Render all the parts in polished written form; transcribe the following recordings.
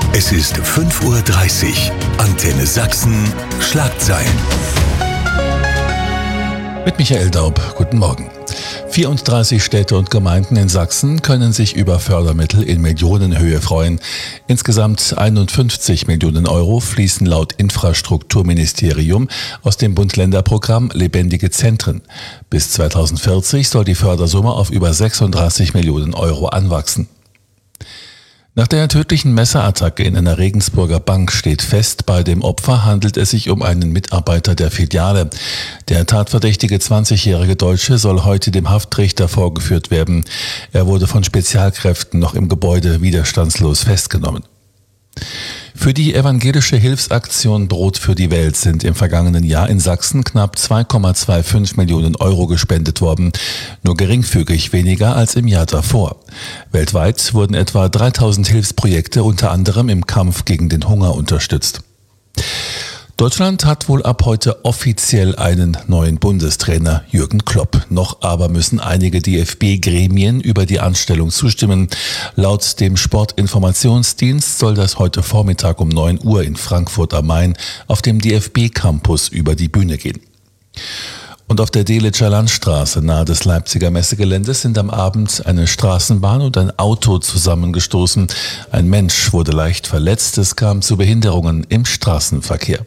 Es ist 5:30 Uhr. Antenne Sachsen. Schlagzeilen. Mit Michael Daub. Guten Morgen. 34 Städte und Gemeinden in Sachsen können sich über Fördermittel in Millionenhöhe freuen. Insgesamt 51 Millionen Euro fließen laut Infrastrukturministerium aus dem Bund-Länder-Programm Lebendige Zentren. Bis 2040 soll die Fördersumme auf über 36 Millionen Euro anwachsen. Nach der tödlichen Messerattacke in einer Regensburger Bank steht fest, bei dem Opfer handelt es sich um einen Mitarbeiter der Filiale. Der tatverdächtige 20-jährige Deutsche soll heute dem Haftrichter vorgeführt werden. Er wurde von Spezialkräften noch im Gebäude widerstandslos festgenommen. Für die evangelische Hilfsaktion Brot für die Welt sind im vergangenen Jahr in Sachsen knapp 2,25 Millionen Euro gespendet worden, nur geringfügig weniger als im Jahr davor. Weltweit wurden etwa 3000 Hilfsprojekte unter anderem im Kampf gegen den Hunger unterstützt. Deutschland hat wohl ab heute offiziell einen neuen Bundestrainer, Jürgen Klopp. Noch aber müssen einige DFB-Gremien über die Anstellung zustimmen. Laut dem Sportinformationsdienst soll das heute Vormittag um 9 Uhr in Frankfurt am Main auf dem DFB-Campus über die Bühne gehen. Und auf der Delitzscher Landstraße nahe des Leipziger Messegeländes sind am Abend eine Straßenbahn und ein Auto zusammengestoßen. Ein Mensch wurde leicht verletzt. Es kam zu Behinderungen im Straßenverkehr.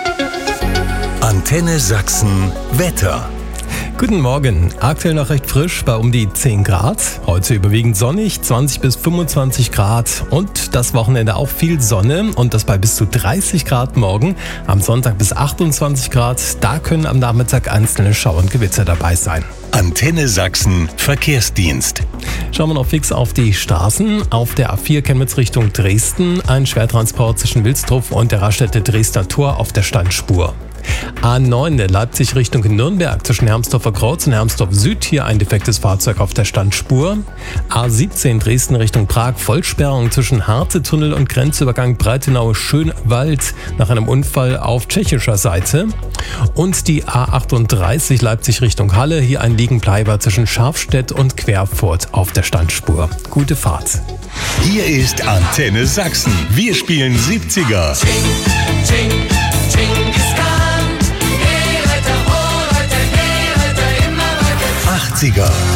Antenne Sachsen Wetter. Guten Morgen. Aktuell noch recht frisch bei um die 10 Grad. Heute überwiegend sonnig, 20 bis 25 Grad. Und das Wochenende auch viel Sonne und das bei bis zu 30 Grad morgen. Am Sonntag bis 28 Grad. Da können am Nachmittag einzelne Schauer und Gewitter dabei sein. Antenne Sachsen Verkehrsdienst. Schauen wir noch fix auf die Straßen. Auf der A4 Chemnitz Richtung Dresden. Ein Schwertransport zwischen Wilsdruff und der Raststätte Dresdner Tor auf der Standspur. A9 der Leipzig Richtung Nürnberg zwischen Hermsdorfer Kreuz und Hermsdorf Süd. Hier ein defektes Fahrzeug auf der Standspur. A17 Dresden Richtung Prag. Vollsperrung zwischen Harze-Tunnel und Grenzübergang Breitenau-Schönwald nach einem Unfall auf tschechischer Seite. Und die A38 Leipzig Richtung Halle. Hier ein Liegenbleiber zwischen Scharfstedt und Querfurt auf der Standspur. Gute Fahrt. Hier ist Antenne Sachsen. Wir spielen 70er. Ching, 80er.